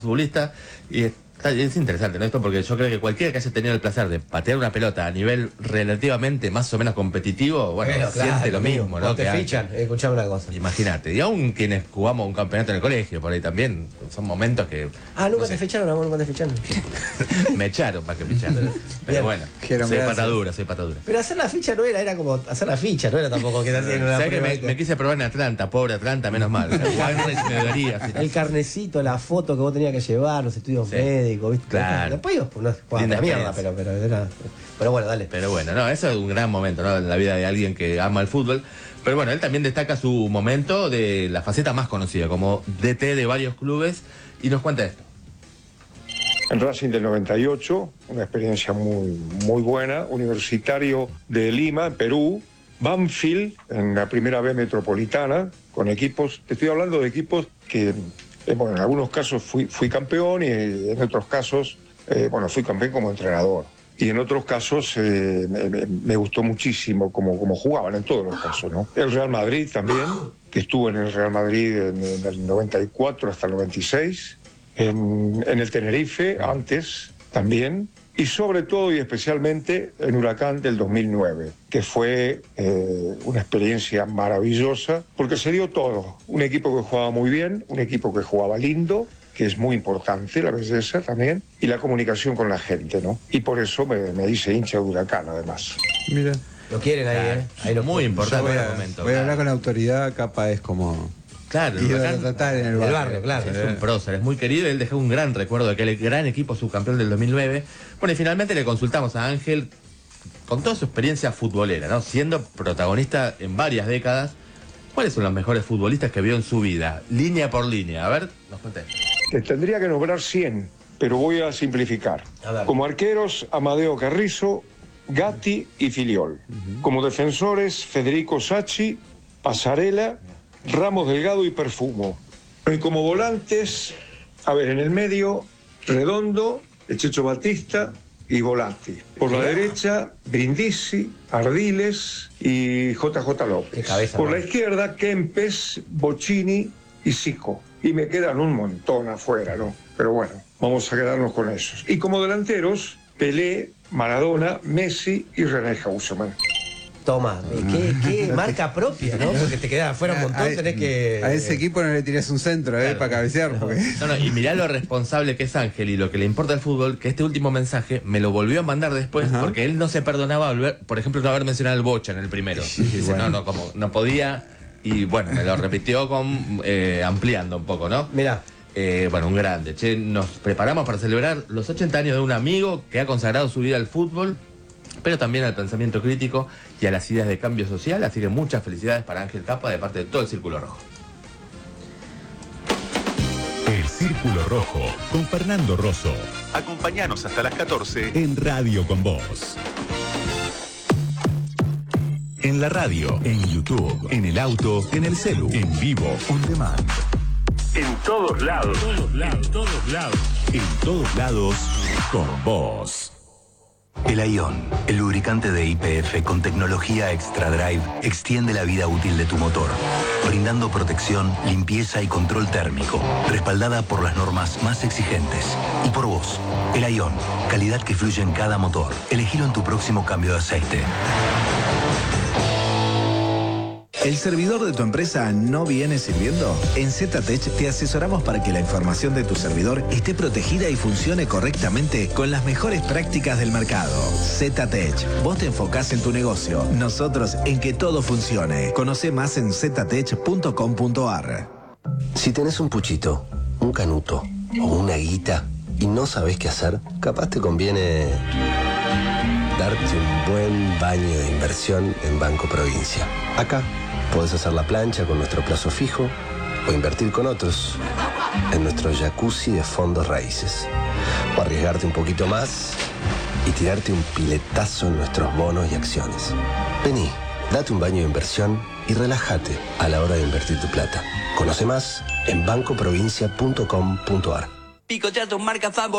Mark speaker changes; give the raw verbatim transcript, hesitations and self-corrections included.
Speaker 1: futbolista y está, es interesante, ¿no? Esto porque yo creo que cualquiera que haya tenido el placer de patear una pelota a nivel relativamente más o menos competitivo, bueno,
Speaker 2: Pero,
Speaker 1: siente
Speaker 2: claro,
Speaker 1: lo mismo, ¿no?
Speaker 2: te
Speaker 1: Que
Speaker 2: fichan, escuchame una cosa.
Speaker 1: Imagínate, y aún quienes jugamos un campeonato en el colegio, por ahí también, son momentos que...
Speaker 2: Ah, nunca
Speaker 1: no
Speaker 2: te
Speaker 1: sé,
Speaker 2: ficharon, amor, nunca te ficharon.
Speaker 1: me echaron para que me echaran. Pero bueno,
Speaker 3: Quiero
Speaker 1: soy
Speaker 3: gracias.
Speaker 1: patadura, soy patadura.
Speaker 2: Pero hacer la ficha no era, era como hacer la ficha, no era tampoco que te hacían una
Speaker 1: ¿Sabes que
Speaker 2: prueba.
Speaker 1: me, me quise probar en Atlanta? Pobre Atlanta, menos mal. me dolería, así.
Speaker 2: El carnecito, la foto que vos tenías que llevar, los estudios
Speaker 1: Sí.
Speaker 2: médicos, ¿viste?
Speaker 1: Claro.
Speaker 2: Después yo, pues no jugaba
Speaker 1: Linda
Speaker 2: la mierda,
Speaker 1: experiencia.
Speaker 2: pero, pero era. Pero bueno, dale.
Speaker 1: Pero bueno, no, eso es un gran momento, ¿no? En la vida de alguien que ama el fútbol. Pero bueno, él también destaca su momento de la faceta más conocida, como D T de varios clubes, y nos cuenta esto.
Speaker 4: En Racing del noventa y ocho, una experiencia muy, muy buena. Universitario de Lima, en Perú. Banfield, en la primera B metropolitana, con equipos, te estoy hablando de equipos que, eh, bueno, en algunos casos fui, fui campeón y en otros casos, eh, bueno, fui campeón como entrenador. Y en otros casos eh, me, me- me gustó muchísimo cómo, cómo jugaban, en todos los casos, ¿no? El Real Madrid también, que estuvo en el Real Madrid en, en el noventa y cuatro hasta el noventa y seis. En, en el Tenerife, antes también, y sobre todo y especialmente en Huracán del dos mil nueve, que fue eh, una experiencia maravillosa, porque se dio todo. Un equipo que jugaba muy bien, un equipo que jugaba lindo, que es muy importante, la belleza también, y la comunicación con la gente, ¿no? Y por eso me, me hice hincha de Huracán, además.
Speaker 3: Mira,
Speaker 2: Lo quieren ahí,
Speaker 1: Claro,
Speaker 2: ¿eh? Ahí lo
Speaker 1: muy
Speaker 3: yo
Speaker 1: importante
Speaker 3: voy
Speaker 1: el
Speaker 3: a,
Speaker 1: momento.
Speaker 3: voy a
Speaker 1: claro.
Speaker 3: hablar con la autoridad, capaz es como...
Speaker 1: Claro, el
Speaker 3: ir a
Speaker 1: Huracán
Speaker 3: tratar en el
Speaker 2: del
Speaker 3: barrio.
Speaker 2: barrio, claro.
Speaker 1: es un prócer, es muy querido, él dejó un gran recuerdo de aquel gran equipo subcampeón del dos mil nueve. Bueno, y finalmente le consultamos a Ángel, con toda su experiencia futbolera, ¿no? Siendo protagonista en varias décadas, ¿cuáles son los mejores futbolistas que vio en su vida? Línea por línea, a ver, nos conté.
Speaker 4: Te tendría que nombrar cien, pero voy a simplificar.
Speaker 2: A ver.
Speaker 4: Como arqueros, Amadeo Carrizo, Gatti y Filiol. Como defensores, Federico Sacchi, Pasarela, Ramos Delgado y Perfumo. Y como volantes, a ver, en el medio, Redondo, el Checho Batista y Volatti. Por la derecha, Brindisi, Ardiles y J J López.
Speaker 2: Qué cabeza,
Speaker 4: Por
Speaker 2: ¿no?
Speaker 4: la izquierda, Kempes, Bocchini y Zico. Y me quedan un montón afuera, ¿no? Pero bueno, vamos a quedarnos con esos. Y como delanteros, Pelé, Maradona, Messi y René Hausemann.
Speaker 2: Toma, qué, qué marca propia, ¿no? Porque te quedas afuera un montón,
Speaker 3: A-
Speaker 2: tenés que.
Speaker 3: A ese equipo no le tirás un centro, ¿eh?
Speaker 1: Claro.
Speaker 3: Para cabecear, porque...
Speaker 1: No, no, y mirá lo responsable que es Ángel y lo que le importa al fútbol, que este último mensaje me lo volvió a mandar después,
Speaker 3: Ajá.
Speaker 1: porque él no se perdonaba volver, por ejemplo, no haber mencionado el Bocha en el primero. Dice,
Speaker 3: bueno.
Speaker 1: no, no, como no podía, y bueno, me lo repitió con eh, ampliando un poco, ¿no?
Speaker 2: Mirá,
Speaker 1: Eh, bueno, un grande. Che, nos preparamos para celebrar los ochenta años de un amigo que ha consagrado su vida al fútbol, pero también al pensamiento crítico y a las ideas de cambio social, así que muchas felicidades para Ángel Capa de parte de todo el Círculo Rojo.
Speaker 5: El Círculo Rojo, con Fernando Rosso. Acompáñanos hasta las catorce en Radio con Vos. En la radio, en YouTube, en el auto, en el celu, en vivo, on demand. En todos lados. En todos lados. En todos lados. En todos lados, con vos.
Speaker 6: El Ion, el lubricante de Y P F con tecnología Extra Drive, extiende la vida útil de tu motor, brindando protección, limpieza y control térmico, respaldada por las normas más exigentes. Y por vos, el Ion, calidad que fluye en cada motor. Elegilo en tu próximo cambio de aceite.
Speaker 7: ¿El servidor de tu empresa no viene sirviendo? En ZTech te asesoramos para que la información de tu servidor esté protegida y funcione correctamente con las mejores prácticas del mercado. ZTech, vos te enfocás en tu negocio, nosotros en que todo funcione. Conoce más en ztech punto com punto ar.
Speaker 8: Si tenés un puchito, un canuto o una guita y no sabés qué hacer, capaz te conviene darte un buen baño de inversión en Banco Provincia. Acá podés hacer la plancha con nuestro plazo fijo o invertir con otros en nuestro jacuzzi de fondos raíces. O arriesgarte un poquito más y tirarte un piletazo en nuestros bonos y acciones. Vení, date un baño de inversión y relájate a la hora de invertir tu plata. Conoce más en banco provincia punto com punto ar.
Speaker 9: Picochazo marca Fambo.